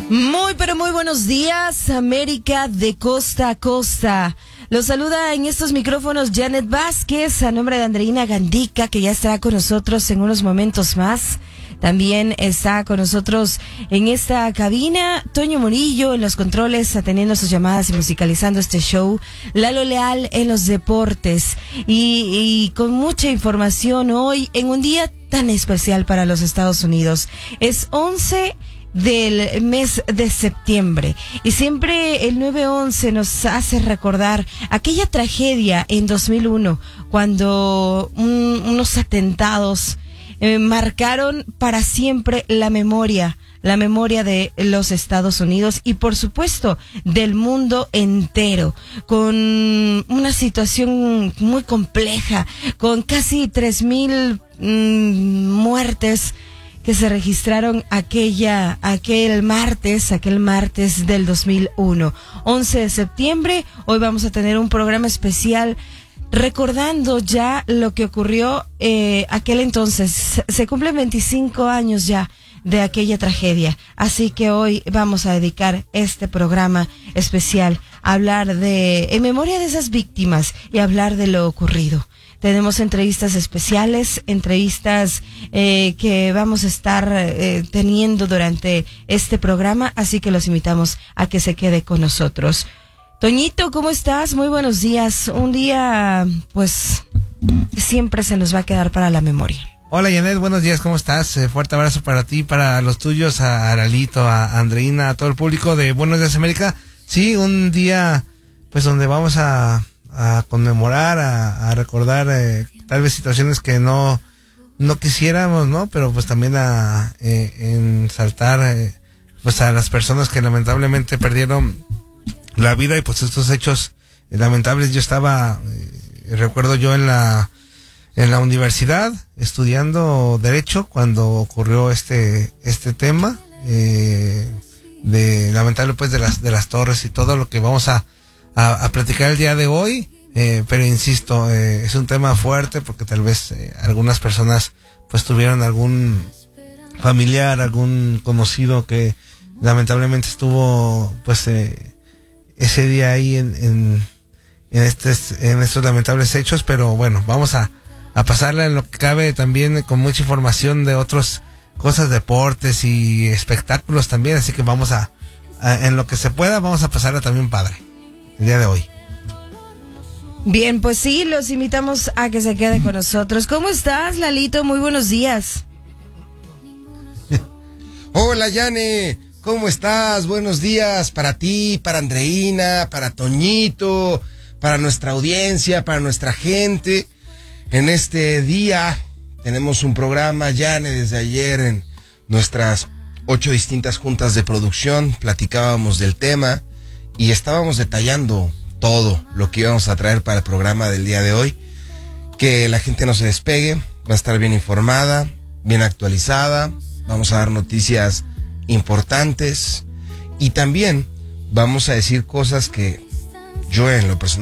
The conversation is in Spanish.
Muy, pero muy buenos días, América de costa a costa. Los saluda en estos micrófonos Janet Vázquez, a nombre de Andreina Gandica, que ya estará con nosotros en unos momentos más. También está con nosotros en esta cabina Toño Murillo en los controles, atendiendo sus llamadas y musicalizando este show. Lalo Leal en los deportes. Y con mucha información hoy en un día tan especial para los Estados Unidos. Es 11 del mes de septiembre y siempre el 9/11 nos hace recordar aquella tragedia en 2001 cuando unos atentados marcaron para siempre la memoria de los Estados Unidos y por supuesto del mundo entero, con una situación muy compleja, con casi 3,000 muertes que se registraron aquel martes del 2001, 11 de septiembre. Hoy vamos a tener un programa especial recordando ya lo que ocurrió aquel entonces. Se cumplen 25 años ya de aquella tragedia, así que hoy vamos a dedicar este programa especial a hablar en memoria de esas víctimas y hablar de lo ocurrido. Tenemos entrevistas especiales, entrevistas que vamos a estar teniendo durante este programa, así que los invitamos a que se quede con nosotros. Toñito, ¿cómo estás? Muy buenos días. Un día, pues, siempre se nos va a quedar para la memoria. Hola Janet, buenos días, ¿cómo estás? Fuerte abrazo para ti, para los tuyos, a Aralito, a Andreina, a todo el público de Buenos Días América. Sí, un día, pues, donde vamos a conmemorar, a recordar tal vez situaciones que no quisiéramos, ¿no? Pero pues también a ensaltar pues a las personas que lamentablemente perdieron la vida y pues estos hechos lamentables. Yo estaba, recuerdo yo en la universidad estudiando Derecho cuando ocurrió este tema de lamentable pues de las torres y todo lo que vamos a platicar el día de hoy, pero insisto, es un tema fuerte porque tal vez algunas personas pues tuvieron algún familiar, algún conocido que lamentablemente estuvo pues ese día ahí en estos lamentables hechos, pero bueno, vamos a pasarla en lo que cabe también con mucha información de otras cosas, deportes y espectáculos también, así que vamos en lo que se pueda, vamos a pasarla también padre el día de hoy. Bien, pues sí, los invitamos a que se quede con nosotros. ¿Cómo estás, Lalito? Muy buenos días. Hola, Yane, ¿cómo estás? Buenos días para ti, para Andreina, para Toñito, para nuestra audiencia, para nuestra gente. En este día tenemos un programa, Yane, desde ayer en nuestras 8 distintas juntas de producción platicábamos del tema y estábamos detallando todo lo que íbamos a traer para el programa del día de hoy. Que la gente no se despegue, va a estar bien informada, bien actualizada, vamos a dar noticias importantes y también vamos a decir cosas que yo en lo personal